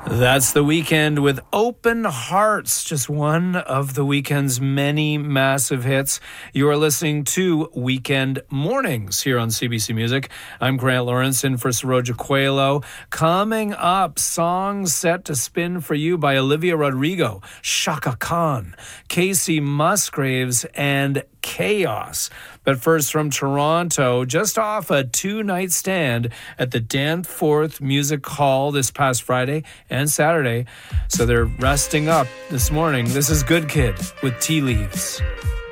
That's The Weeknd with Open Hearts, just one of The Weeknd's many massive hits. You are listening to Weekend Mornings here on CBC Music. I'm Grant Lawrence in for Saroja Coelho. Coming up, songs set to spin for you by Olivia Rodrigo, Chaka Khan, Casey Musgraves, and Chaos. But first, from Toronto, just off a two-night stand at the Danforth Music Hall this past Friday and Saturday. So they're resting up this morning. This is Good Kid with Tea Leaves.